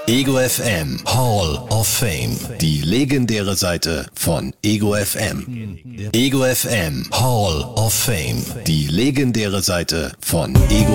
Ego FM Hall of Fame. Die legendäre Seite von Ego FM. Ego FM Hall of Fame. Die legendäre Seite von Ego